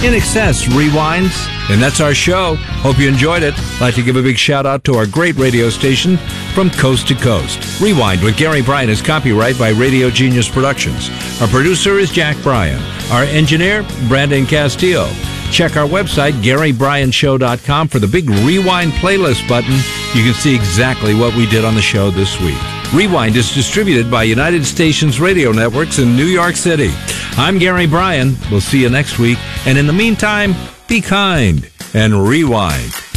In Excess rewinds. And that's our show. Hope you enjoyed it. I'd like to give a big shout out to our great radio station from coast to coast. Rewind with Gary Bryan is copyright by Radio Genius Productions. Our producer is Jack Bryan. Our engineer, Brandon Castillo. Check our website, GaryBryanShow.com, for the big Rewind playlist button. You can see exactly what we did on the show this week. Rewind is distributed by United Stations Radio Networks in New York City. I'm Gary Bryan. We'll see you next week. And in the meantime, be kind and rewind.